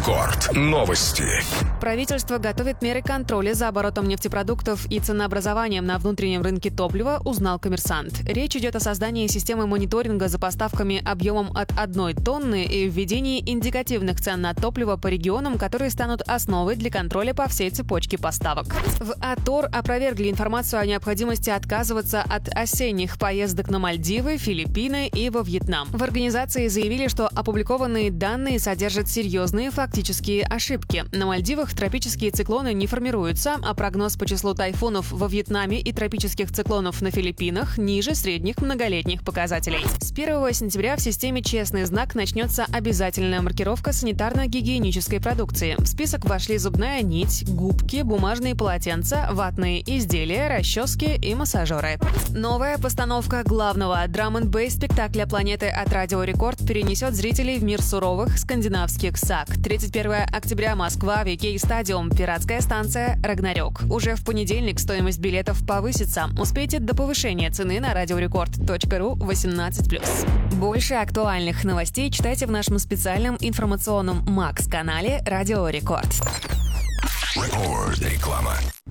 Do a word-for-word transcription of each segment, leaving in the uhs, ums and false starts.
Рекорд. Новости. Правительство готовит меры контроля за оборотом нефтепродуктов и ценообразованием на внутреннем рынке топлива, узнал «Коммерсант». Речь идет о создании системы мониторинга за поставками объемом от одной тонны и введении индикативных цен на топливо по регионам, которые станут основой для контроля по всей цепочке поставок. В АТОР опровергли информацию о необходимости отказываться от осенних поездок на Мальдивы, Филиппины и во Вьетнам. В организации заявили, что опубликованные данные содержат серьезные фактические ошибки. На Мальдивах тропические циклоны не формируются, а прогноз по числу тайфунов во Вьетнаме и тропических циклонов на Филиппинах ниже средних многолетних показателей. С первого сентября в системе «Честный знак» начнется обязательная маркировка санитарно-гигиенической продукции. В список вошли зубная нить, губки, бумажные полотенца, ватные изделия, расчески и массажеры. Новая постановка главного драм-н-бейс спектакля «Планеты» от Радио Рекорд перенесет зрителей в мир суровых скандинавских саг. тридцать первого октября Москва, Викей Стадиум, пиратская станция «Рагнарёк». Уже в понедельник стоимость билетов повысится. Успейте до повышения цены на радиорекорд точка ру восемнадцать плюс. Больше актуальных новостей читайте в нашем специальном информационном Макс-канале «Радио Рекорд». Рекорд. Реклама.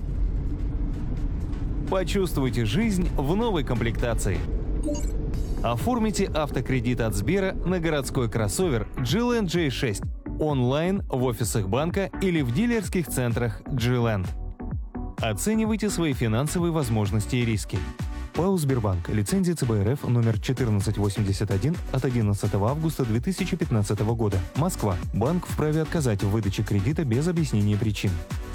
Почувствуйте жизнь в новой комплектации. Оформите автокредит от Сбера на городской кроссовер джи эл эн джей шесть онлайн, в офисах банка или в дилерских центрах джи эл эн. Оценивайте свои финансовые возможности и риски. ПАО «Сбербанк». Лицензия цэ бэ эр эф номер четырнадцать восемьдесят один от одиннадцатого августа две тысячи пятнадцатого года. Москва. Банк вправе отказать в выдаче кредита без объяснения причин.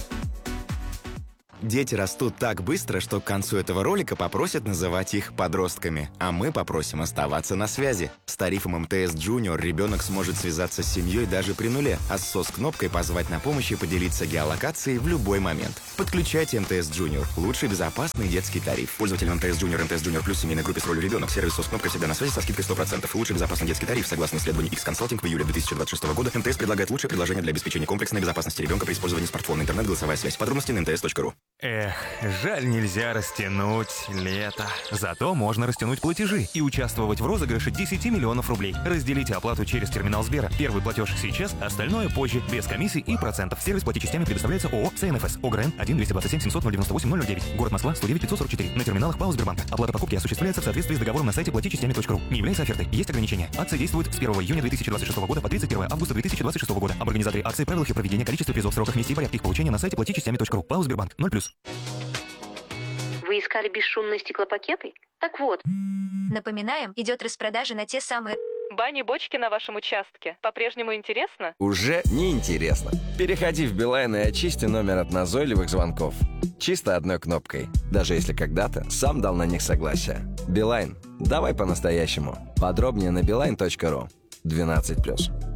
Дети растут так быстро, что к концу этого ролика попросят называть их подростками. А мы попросим оставаться на связи. С тарифом эм тэ эс Junior ребенок сможет связаться с семьей даже при нуле, а с сос-кнопкой позвать на помощь и поделиться геолокацией в любой момент. Подключайте эм тэ эс Junior. Лучший безопасный детский тариф. Пользователям эм тэ эс Junior, эм тэ эс Junior Plus, семейной группе с ролью ребенок. Сервис сос-кнопка всегда на связи со скидкой сто процентов. Лучший безопасный детский тариф. Согласно исследованию X-Consulting в июле две тысячи двадцать шестого года, эм тэ эс предлагает лучшее предложение для обеспечения комплексной безопасности ребенка при использовании смартфона, интернет, голосовая связь. Подробности на эм тэ эс точка ру. Эх, жаль, нельзя растянуть лето. Зато можно растянуть платежи и участвовать в розыгрыше десять миллионов рублей. Разделите оплату через терминал Сбера. Первый платеж сейчас, остальное позже, без комиссий и процентов. Сервис плати частями предоставляется ООО «Си эн эф эс». ОГРН один двести двадцать семь семьсот ноль девяносто восемь ноль ноль девять. Город Москва, сто девять пятьсот сорок четыре. На терминалах ПАО «Сбербанк». Оплата покупки осуществляется в соответствии с договором на сайте плати частями точка ру. Не является офертой. Есть ограничения. Акция действует с первого июня две тысячи двадцать шестого года по тридцать первого августа две тысячи двадцать шестого года. Об организаторе акции, правилах и проведении, количестве призов, сроках, месте и порядке их получения на сайте плати частями точка ру. ПАО «Сбербанк». ноль плюс. Вы искали бесшумные стеклопакеты? Так вот. Напоминаем, идет распродажа на те самые... Бани-бочки на вашем участке. По-прежнему интересно? Уже не интересно. Переходи в Билайн и очисти номер от назойливых звонков. Чисто одной кнопкой. Даже если когда-то сам дал на них согласие. Билайн. Давай по-настоящему. Подробнее на билайн точка ру. двенадцать плюс.